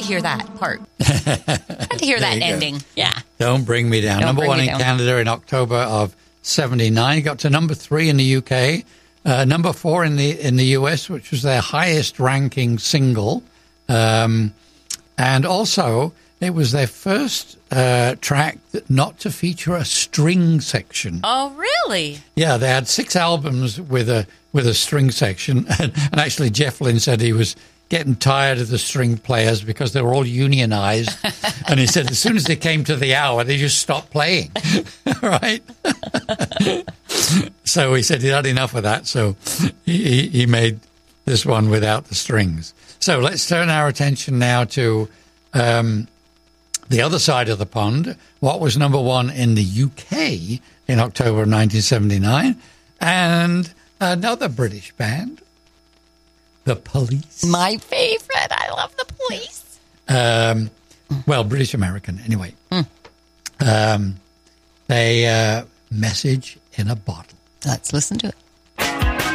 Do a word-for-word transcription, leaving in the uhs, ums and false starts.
hear that part. Had to hear that ending. Go. Yeah. Don't Bring Me Down. Don't number one in down. Canada in October of seventy-nine. Got to number three in the U K. Uh, number four in the in the U S, which was their highest ranking single. Um, and also, it was their first uh, track that not to feature a string section. Oh, really? Yeah, they had six albums with a with a string section. And, and actually, Jeff Lynne said he was getting tired of the string players because they were all unionized. And he said as soon as they came to the hour, they just stopped playing. Right? So he said he'd had enough of that. So he, he made this one without the strings. So let's turn our attention now to um, the other side of the pond. What was number one in the U K in October of nineteen seventy-nine? And another British band, The Police. My favorite. I love The Police. Um, well, British American, anyway. Mm. Um, they uh, Message in a Bottle. Let's listen to it.